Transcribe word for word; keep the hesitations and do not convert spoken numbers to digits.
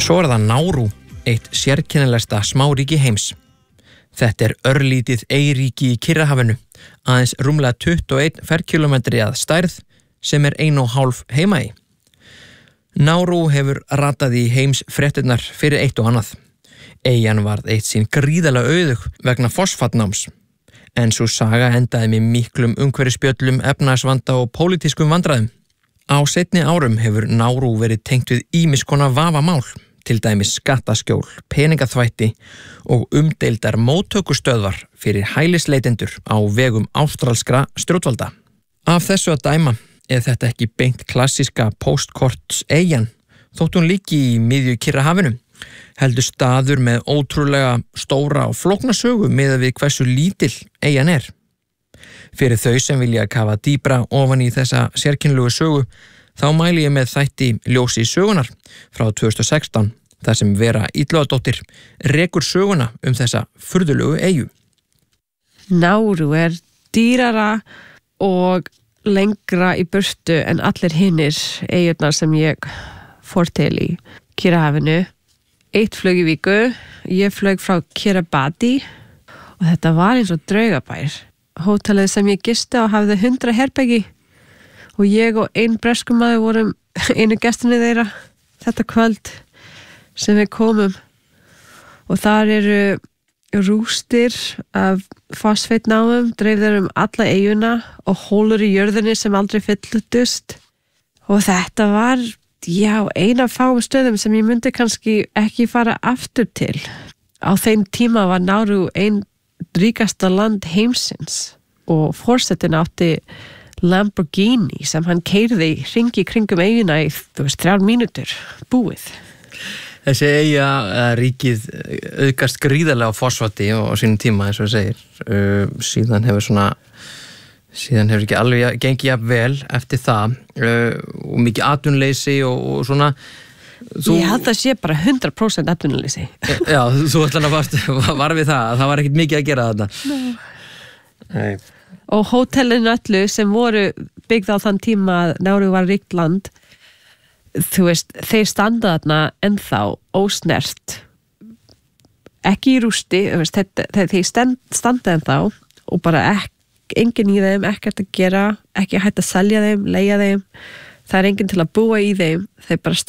Svo er það Nauru, eitt sérkennilegsta smáríki heims. Þetta er örlítið eyríki í Kyrrahafinu, aðeins rúmlega tuttugu og einn ferkílómetri að stærð sem er ein og hálf heima í. Nauru hefur ratað í heims fréttirnar fyrir eitt og annað. Eyjan varð eitt sín gríðarlega auðug vegna fosfatnáms, en svo saga endaði með miklum umhverfisspjöllum, efnahagsvanda og pólitískum vandræðum. Á seinni árum hefur Nauru verið tengt við ýmis konar vafamál, til dæmis skattaskjól, peningaþvætti og umdeildar móttökustöðvar fyrir hælisleitendur á vegum ástralskra stjórnvalda. Af þessu að dæma er þetta ekki beint klassíska postkorts eyjan, þótt hún líki í miðju Kyrrahafinu, heldur staður með ótrúlega stóra og flókna sögu miðað við hversu lítil eyjan er. Fyrir þau sem vilja kafa dýpra ofan í þessa sérkennilegu sögu, þá mæli ég með þætti Ljósi sögunar frá tvö þúsund og sextán, þar sem Vera Illugadóttir rekur söguna um þessa furðulegu eyju. Nauru er dýrara og lengra í burtu en allir hinnir eyjurnar sem ég fór til í Kyrrahafinu. Eitt flug í viku, ég flög frá Kiribati og þetta var eins og draugabær. Hótelið sem ég gisti á hafði hundra herbergi og ég og einn breskur maður vorum einu gestinni þeirra þetta kvöld sem við komum. Og þar eru rústir af fosfeitnámum, dreifðar um alla eyjuna og hólur í jörðinni sem aldrei fylltust. Og þetta var, já, ein af fáum stöðum sem ég myndi kannski ekki fara aftur til. Á þeim tíma var Nauru ein ríkasta land heimsins og forsetinn átti Lamborghini sem hann keyrði hringi kringum eyjuna í, þú veist, þrjár mínútur búið. Þessi eyja, ríkið, auðgast gríðarlega á fosfati og á sínum tíma, eins og það segir. Uh, síðan hefur svona, síðan hefur ekki alveg gengið jafn vel eftir það uh, og mikið atvinnuleysi og, og svona. Þú... Ég held að sé bara hundrað prósent atvinnuleysi. Já, þú ætlan að varst, var við það, það var ekkert mikið að gera þarna. Nei. Nei. Og hótelinu öllu sem voru byggð á þann tíma að Nauru var ríkt land, þú veist, þeir standa þarna ennþá ósnert, ekki í rústi, veist, þeir, þeir stend, standa ennþá og bara ek, enginn í þeim, ekkert að gera, ekki hægt að selja þeim, leigja þeim, það er enginn til að búa í þeim, þeir bara